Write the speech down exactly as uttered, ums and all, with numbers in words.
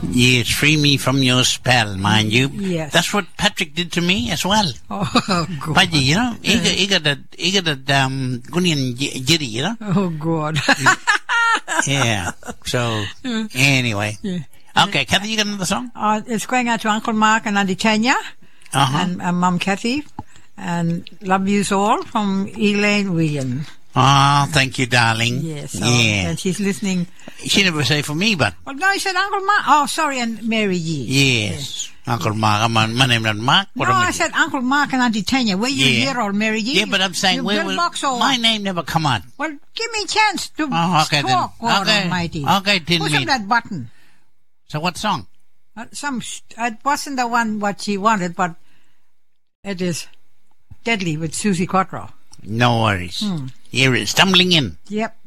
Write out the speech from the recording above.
Yes, free me from your spell, mind you. Yes. That's what Patrick did to me as well. Oh, God. Paddy, you know, he got, he got a, he got a, um, Gunian jitty, you know? Oh, God. Yeah. So, anyway. Yeah. Okay, Kathy, you got another song? Uh, it's going out to Uncle Mark and Auntie Tanya Uh-huh. and, and Mum Kathy. And love yous all from Elaine William. Oh, thank you, darling. Yes. So, Yeah. And she's listening. She never say for me, but... Well, no, he said Uncle Mark. Oh, sorry, and Mary Yee. Yes. Uncle Mark. My, my name is Mark. What No, am I said Uncle Mark and Auntie Tanya. Where you Yeah. hear all Mary Yee? Yeah, but I'm saying... You where Bill will- Box or my what? name never come out. Well, give me a chance to Oh, okay, then. talk, God Okay. Almighty. Okay, didn't Push mean- on that button. So what song? Uh, some, sh- it wasn't the one what she wanted, but it is Deadly with Susie Cottrell. No worries. Hmm. Here it is. Stumbling in. Yep.